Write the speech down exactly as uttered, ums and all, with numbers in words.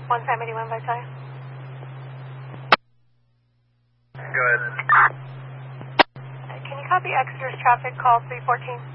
one family, one Visalia. Go ahead. Can you copy Exeter's traffic call three fourteen?